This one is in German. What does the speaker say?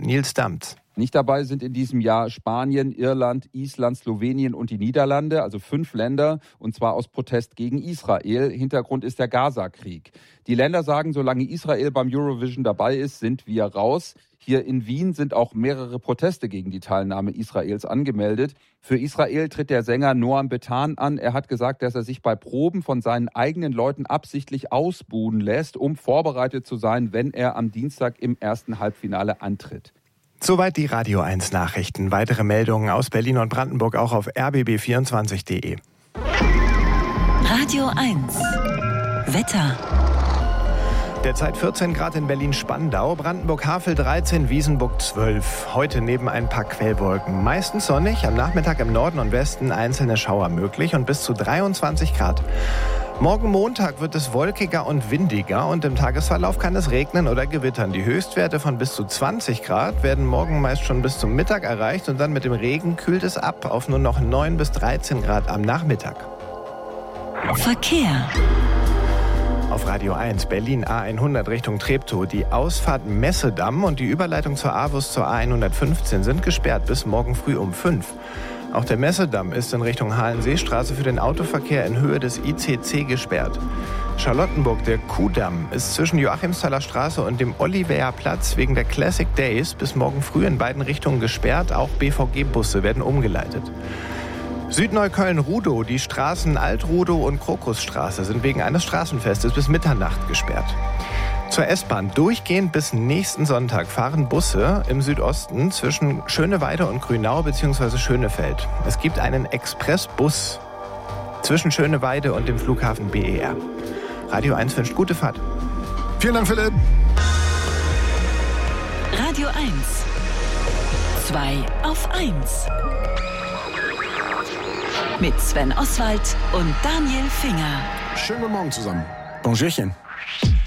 Nils Dammt. Nicht dabei sind in diesem Jahr Spanien, Irland, Island, Slowenien und die Niederlande, also 5 Länder, und zwar aus Protest gegen Israel. Hintergrund ist der Gaza-Krieg. Die Länder sagen, solange Israel beim Eurovision dabei ist, sind wir raus. Hier in Wien sind auch mehrere Proteste gegen die Teilnahme Israels angemeldet. Für Israel tritt der Sänger Noam Betan an. Er hat gesagt, dass er sich bei Proben von seinen eigenen Leuten absichtlich ausbuhen lässt, um vorbereitet zu sein, wenn er am Dienstag im ersten Halbfinale antritt. Soweit die Radio 1 Nachrichten. Weitere Meldungen aus Berlin und Brandenburg auch auf rbb24.de. Radio 1 Wetter. Derzeit 14 Grad in Berlin-Spandau, Brandenburg-Havel 13, Wiesenburg 12. Heute neben ein paar Quellwolken. Meistens sonnig, am Nachmittag im Norden und Westen einzelne Schauer möglich und bis zu 23 Grad. Morgen Montag wird es wolkiger und windiger und im Tagesverlauf kann es regnen oder gewittern. Die Höchstwerte von bis zu 20 Grad werden morgen meist schon bis zum Mittag erreicht und dann mit dem Regen kühlt es ab auf nur noch 9 bis 13 Grad am Nachmittag. Verkehr. Auf Radio 1 Berlin A100 Richtung Treptow. Die Ausfahrt Messedamm und die Überleitung zur AWUS zur A115 sind gesperrt bis morgen früh um 5. Auch der Messedamm ist in Richtung Halenseestraße für den Autoverkehr in Höhe des ICC gesperrt. Charlottenburg, der Kuhdamm, ist zwischen Joachimsthaler Straße und dem Oliveerplatz wegen der Classic Days bis morgen früh in beiden Richtungen gesperrt. Auch BVG-Busse werden umgeleitet. Südneukölln-Rudow, die Straßen Alt-Rudow und Krokusstraße sind wegen eines Straßenfestes bis Mitternacht gesperrt. Zur S-Bahn durchgehend bis nächsten Sonntag fahren Busse im Südosten zwischen Schöneweide und Grünau bzw. Schönefeld. Es gibt einen Expressbus zwischen Schöneweide und dem Flughafen BER. Radio 1 wünscht gute Fahrt. Vielen Dank, Philipp. Radio 1 2 auf 1 mit Sven Oswald und Daniel Finger. Schönen guten Morgen zusammen. Bonjourchen.